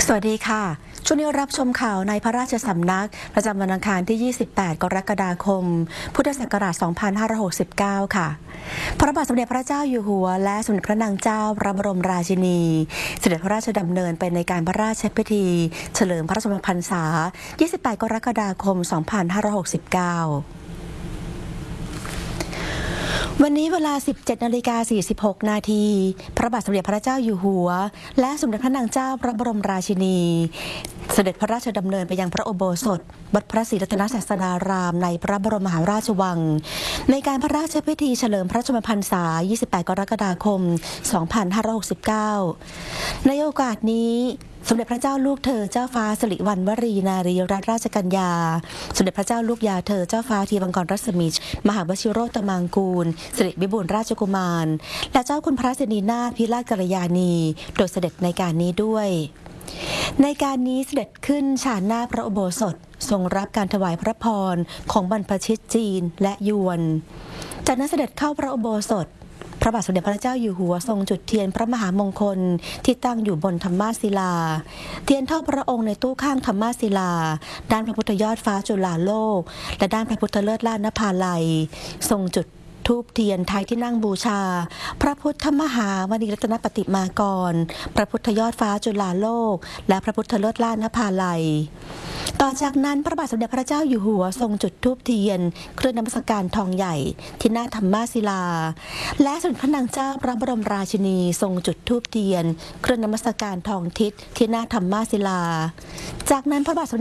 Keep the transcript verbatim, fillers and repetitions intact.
สวัสดีค่ะช่วงนี้รับชมข่าวในพระราชสำนักประจำวันอังคารที่ ยี่สิบแปด กรกฎาคม พุทธศักราช สองพันห้าร้อยหกสิบเก้า ค่ะ พระบาทสมเด็จพระเจ้าอยู่หัวและสมเด็จพระนางเจ้าพระบรมราชินีเสด็จพระราชดำเนินไปในการพระราชพิธี เฉลิมพระชนมพรรษา ยี่สิบแปด กรกฎาคม สองพันห้าร้อยหกสิบเก้าวันนี้เวลา สิบเจ็ดนาฬิกาสี่สิบหก นาทีพระบาทสมเด็จพระเจ้าอยู่หัวและสมเด็จพระนางเจ้าพระบรมราชินีเสด็จพระราชดำเนินไปยังพระอุโบสถวัดพระศรีรัตนศาสดารามในพระบรมมหาราชวังในการพระราชพิธีเฉลิมพระชนมพรรษา ยี่สิบแปด กรกฎาคม สองพันห้าร้อยหกสิบเก้า ในโอกาสนี้สมเด็จพระเจ้าลูกเธอเจ้าฟ้าสิริวัณวรีนารีรัตนราชกัญญาสมเด็จพระเจ้าลูกยาเธอเจ้าฟ้าทีบังกรรัศมีมหาวชิโรตมังกูลสิริวิบูลย์ราชกุมารและเจ้าคุณพระสินีนาถพิราชกัลยาณีโดยเสด็จในการนี้ด้วยในการนี้เสด็จขึ้นฉานหน้าพระอุโบสถทรงรับการถวายพระพรของบรรพชิตจีนและยวนจากนั้นเสด็จเข้าพระอุโบสถพระบาทสมเด็จพระเจ้าอยู่หัวทรงจุดเทียนพระมหามงคลที่ตั้งอยู่บนธรรมาศิลาเทียนทอดพระองค์ในตู้ข้างธรรมาศิลาด้านพระพุทธยอดฟ้าจุฬาโลกและด้านพระพุทธเลิศล้านนภาลัยทรงจุดธูปเทียนท้ายที่นั่งบูชาพระพุทธมหามณีรัตนปฏิมากรพระพุทธยอดฟ้าจุฬาโลกและพระพุทธเลิศล้านนภาลัยต่อจากนั้นพระบาทสมเด็จพระเจ้าอยู่หัวทรงจุดธูปเทียนเครื่องนมัสการทองใหญ่ที่หน้าธรรมาศิลาและสมเด็จพระนางเจ้าพระบรมราชินีทรงจุดธูปเทียนเครื่องนมัสการทองทิศที่หน้าธรรมาศิลาจากนั้นพระบาทสมเด็จ